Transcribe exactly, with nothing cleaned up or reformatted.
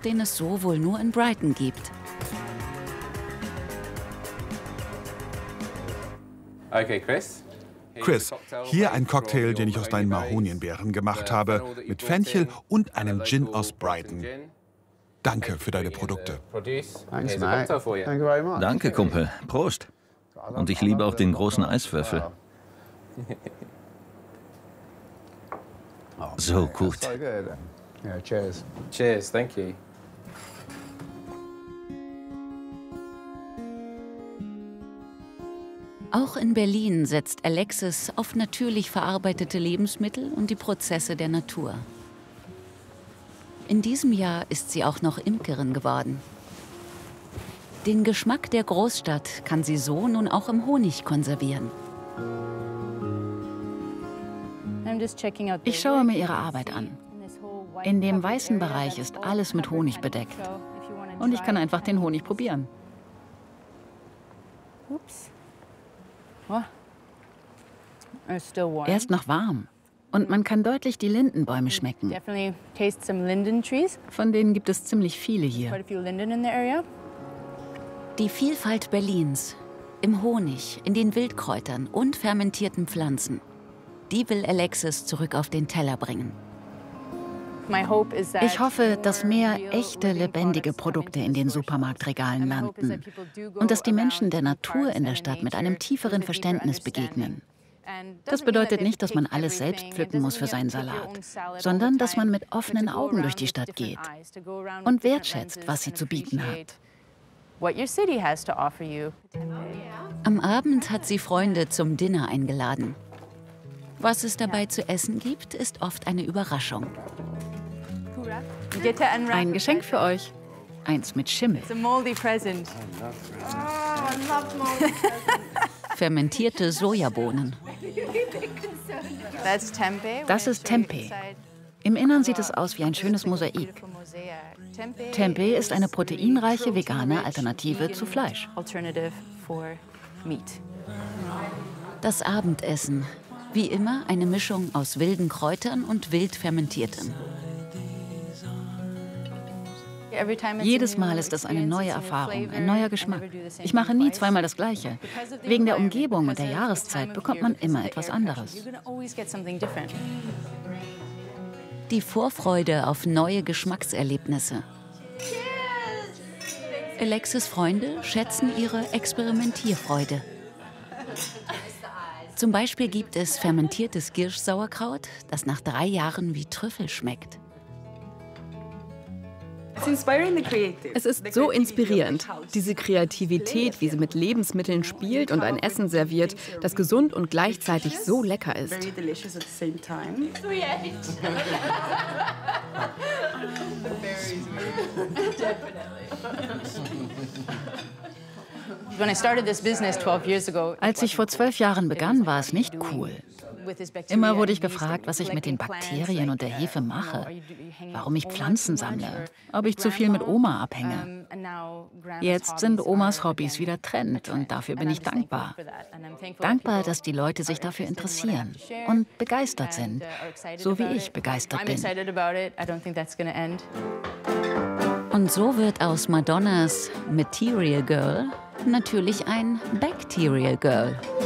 den es so wohl nur in Brighton gibt. Okay, Chris. Chris, hier ein Cocktail, den ich aus deinen Mahonienbeeren gemacht habe, mit Fenchel und einem Gin aus Brighton. Danke für deine Produkte. Thanks, mate. Thank you very much. Danke, Kumpel. Prost. Und ich liebe auch den großen Eiswürfel. So gut. So good. Yeah, cheers. Cheers, thank you. Auch in Berlin setzt Alexis auf natürlich verarbeitete Lebensmittel und die Prozesse der Natur. In diesem Jahr ist sie auch noch Imkerin geworden. Den Geschmack der Großstadt kann sie so nun auch im Honig konservieren. Ich schaue mir ihre Arbeit an. In dem weißen Bereich ist alles mit Honig bedeckt. Und ich kann einfach den Honig probieren. Er ist noch warm. Und man kann deutlich die Lindenbäume schmecken. Von denen gibt es ziemlich viele hier. Die Vielfalt Berlins im Honig, in den Wildkräutern und fermentierten Pflanzen, die will Alexis zurück auf den Teller bringen. Ich hoffe, dass mehr echte, lebendige Produkte in den Supermarktregalen landen und dass die Menschen der Natur in der Stadt mit einem tieferen Verständnis begegnen. Das bedeutet nicht, dass man alles selbst pflücken muss für seinen Salat, sondern dass man mit offenen Augen durch die Stadt geht und wertschätzt, was sie zu bieten hat. Am Abend hat sie Freunde zum Dinner eingeladen. Was es dabei zu essen gibt, ist oft eine Überraschung. Ein Geschenk für euch. Eins mit Schimmel. Fermentierte Sojabohnen. Das ist Tempeh. Im Innern sieht es aus wie ein schönes Mosaik. Tempeh ist eine proteinreiche vegane Alternative zu Fleisch. Das Abendessen. Wie immer eine Mischung aus wilden Kräutern und wild fermentiertem. Jedes Mal ist es eine neue Erfahrung, ein neuer Geschmack. Ich mache nie zweimal das Gleiche. Wegen der Umgebung und der Jahreszeit bekommt man immer etwas anderes. Die Vorfreude auf neue Geschmackserlebnisse. Alexis' Freunde schätzen ihre Experimentierfreude. Zum Beispiel gibt es fermentiertes Girsch-Sauerkraut, das nach drei Jahren wie Trüffel schmeckt. Es ist so inspirierend, diese Kreativität, wie sie mit Lebensmitteln spielt und ein Essen serviert, das gesund und gleichzeitig so lecker ist. Als ich vor zwölf Jahren begann, war es nicht cool. Immer wurde ich gefragt, was ich mit den Bakterien und der Hefe mache, warum ich Pflanzen sammle, ob ich zu viel mit Oma abhänge. Jetzt sind Omas Hobbys wieder Trend und dafür bin ich dankbar. Dankbar, dass die Leute sich dafür interessieren und begeistert sind, so wie ich begeistert bin. Und so wird aus Madonnas Material Girl natürlich ein Bacterial Girl.